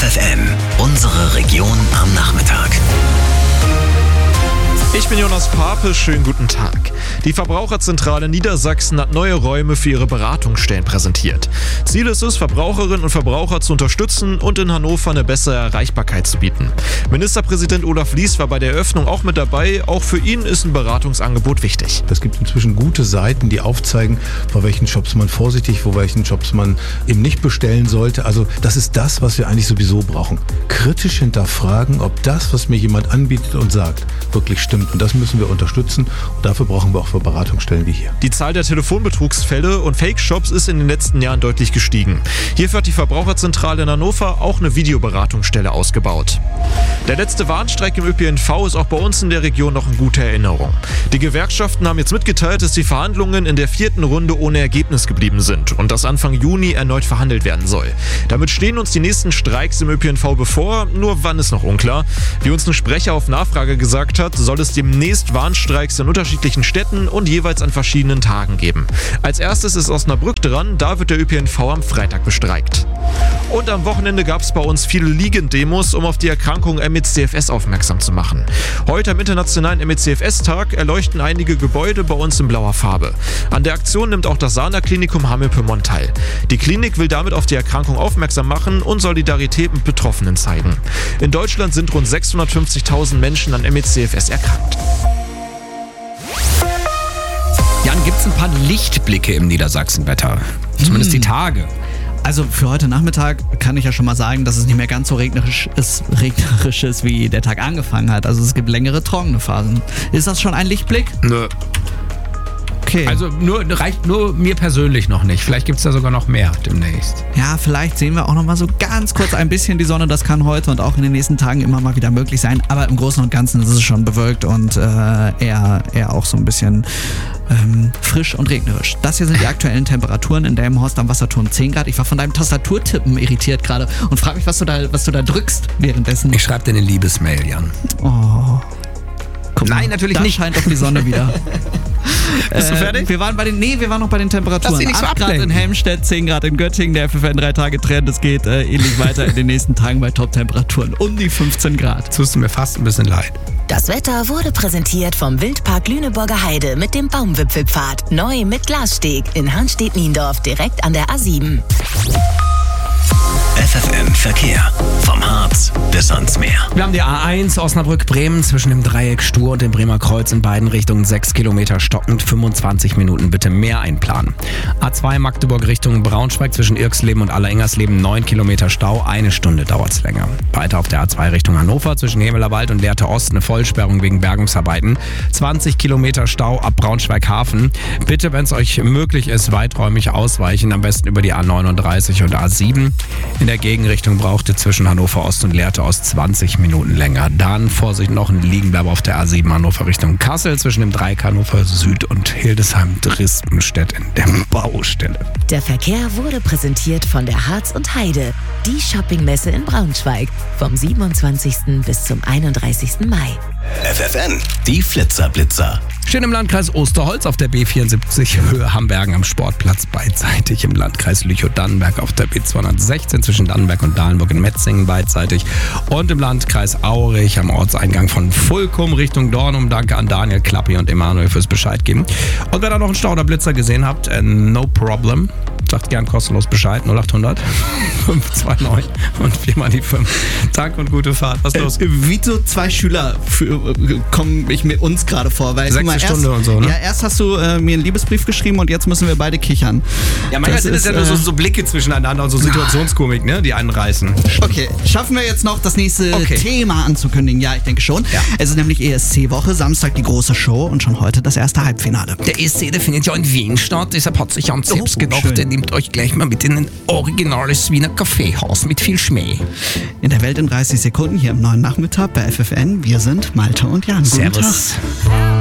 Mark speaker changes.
Speaker 1: FFN, unsere Region am Nachmittag.
Speaker 2: Ich bin Jonas Pape, schönen guten Tag. Die Verbraucherzentrale Niedersachsen hat neue Räume für ihre Beratungsstellen präsentiert. Ziel ist es, Verbraucherinnen und Verbraucher zu unterstützen und in Hannover eine bessere Erreichbarkeit zu bieten. Ministerpräsident Olaf Lies war bei der Eröffnung auch mit dabei. Auch für ihn ist ein Beratungsangebot wichtig.
Speaker 3: Es gibt inzwischen gute Seiten, die aufzeigen, vor welchen Shops man vorsichtig, vor welchen Shops man eben nicht bestellen sollte. Also das ist das, was wir eigentlich sowieso brauchen. Kritisch hinterfragen, ob das, was mir jemand anbietet und sagt, wirklich stimmt. Und das müssen wir unterstützen. Und dafür brauchen wir auch für Beratungsstellen wie hier.
Speaker 2: Die Zahl der Telefonbetrugsfälle und Fake-Shops ist in den letzten Jahren deutlich gestiegen. Hierfür hat die Verbraucherzentrale in Hannover auch eine Videoberatungsstelle ausgebaut. Der letzte Warnstreik im ÖPNV ist auch bei uns in der Region noch in guter Erinnerung. Die Gewerkschaften haben jetzt mitgeteilt, dass die Verhandlungen in der 4. Runde ohne Ergebnis geblieben sind und dass Anfang Juni erneut verhandelt werden soll. Damit stehen uns die nächsten Streiks im ÖPNV bevor, nur wann ist noch unklar. Wie uns ein Sprecher auf Nachfrage gesagt hat, soll es demnächst Warnstreiks in unterschiedlichen Städten und jeweils an verschiedenen Tagen geben. Als erstes ist Osnabrück dran, da wird der ÖPNV am Freitag bestreikt. Und am Wochenende gab es bei uns viele Liegendemos, um auf die Erkrankung MECFS aufmerksam zu machen. Heute am internationalen MECFS-Tag erleuchten einige Gebäude bei uns in blauer Farbe. An der Aktion nimmt auch das Sana-Klinikum Hameln-Pyrmont teil. Die Klinik will damit auf die Erkrankung aufmerksam machen und Solidarität mit Betroffenen zeigen. In Deutschland sind rund 650.000 Menschen an MECFS erkrankt.
Speaker 4: Jan, gibt es ein paar Lichtblicke im Niedersachsenwetter? Zumindest die Tage.
Speaker 5: Also für heute Nachmittag kann ich ja schon mal sagen, dass es nicht mehr ganz so regnerisch ist, wie der Tag angefangen hat. Also es gibt längere trockene Phasen. Ist das schon ein Lichtblick?
Speaker 4: Nö.
Speaker 5: Okay.
Speaker 4: Also reicht nur mir persönlich noch nicht. Vielleicht gibt es da sogar noch mehr demnächst.
Speaker 5: Ja, vielleicht sehen wir auch noch mal so ganz kurz ein bisschen die Sonne. Das kann heute und auch in den nächsten Tagen immer mal wieder möglich sein. Aber im Großen und Ganzen ist es schon bewölkt und eher auch so ein bisschen frisch und regnerisch. Das hier sind die aktuellen Temperaturen in Delmenhorst am Wasserturm 10 Grad. Ich war von deinem Tastaturtippen irritiert gerade und frage mich, was du da drückst währenddessen.
Speaker 4: Ich schreibe dir eine Liebesmail, Jan.
Speaker 5: Oh. Guck mal,
Speaker 4: Nein, natürlich
Speaker 5: da
Speaker 4: nicht.
Speaker 5: scheint doch die Sonne wieder.
Speaker 4: Bist du fertig?
Speaker 5: Wir waren noch bei den Temperaturen.
Speaker 4: Lass dich nicht so
Speaker 5: 8 Grad
Speaker 4: ablenken.
Speaker 5: in Helmstedt, 10 Grad in Göttingen, der FFN 3-Tage-Trend. Es geht ähnlich weiter in den nächsten Tagen bei Top-Temperaturen. Um die 15 Grad.
Speaker 4: Tust du mir fast ein bisschen leid.
Speaker 6: Das Wetter wurde präsentiert vom Wildpark Lüneburger Heide mit dem Baumwipfelpfad. Neu mit Glassteg in Hanstedt-Niendorf direkt an der A7.
Speaker 1: FFN Verkehr. Vom Harz bis ans Meer.
Speaker 4: Wir haben die A1 Osnabrück-Bremen zwischen dem Dreieck Stur und dem Bremer Kreuz in beiden Richtungen 6 Kilometer stockend, 25 Minuten bitte mehr einplanen. A2 Magdeburg Richtung Braunschweig zwischen Irksleben und Allerengersleben 9 Kilometer Stau, 1 Stunde dauert's länger. Weiter auf der A2 Richtung Hannover zwischen Hemelerwald und Lehrte Ost eine Vollsperrung wegen Bergungsarbeiten, 20 Kilometer Stau ab Braunschweig-Hafen. Bitte, wenn es euch möglich ist, weiträumig ausweichen, am besten über die A39 und A7. In der Gegenrichtung braucht ihr zwischen Hannover Ost und Lehrte Ost 20 Minuten länger. Dann Vorsicht noch ein Liegenbleiber auf der A7 Hannover Richtung Kassel zwischen dem Dreieck Hannover Süd und Hildesheim-Drispenstedt in der Baustelle.
Speaker 6: Der Verkehr wurde präsentiert von der Harz und Heide, die Shoppingmesse in Braunschweig, vom 27. bis zum 31. Mai.
Speaker 1: FFN, die Flitzer-Blitzer.
Speaker 4: Stehen im Landkreis Osterholz auf der B74 Höhe Hambergen am Sportplatz beidseitig, im Landkreis Lüchow-Dannenberg auf der B216 zwischen Dannenberg und Dahlenburg in Metzingen beidseitig und im Landkreis Aurich am Ortseingang von Fulkum Richtung Dornum. Danke an Daniel, Klappi und Emanuel fürs Bescheid geben. Und wenn ihr noch einen Stau oder Blitzer gesehen habt, no problem. Sagt gern kostenlos Bescheid, 0800 529 und 4 mal die 5. Dank und gute Fahrt. Was ist los?
Speaker 5: Wie so zwei Schüler komme ich mir uns gerade vor. Weil, guck mal,
Speaker 4: Stunde und so, ne?
Speaker 5: Ja, erst hast du mir einen Liebesbrief geschrieben und jetzt müssen wir beide kichern.
Speaker 4: Ja, manchmal sind es ja nur so Blicke zwischeneinander und so Situationskomik, ne, die einen reißen.
Speaker 5: Okay, schaffen wir jetzt noch das nächste Thema anzukündigen? Ja, ich denke schon.
Speaker 4: Ja.
Speaker 5: Es ist nämlich ESC-Woche, Samstag die große Show und schon heute das erste Halbfinale.
Speaker 4: Der ESC, der findet ja in Wien statt, deshalb hat sich Jan selbst gedacht,
Speaker 5: schön.
Speaker 4: der nimmt euch gleich mal mit in ein originales Wiener Kaffeehaus mit viel Schmäh.
Speaker 5: In der Welt in 30 Sekunden hier im neuen Nachmittag bei FFN. Wir sind Malte und Jan. Guten Tag.
Speaker 4: Servus.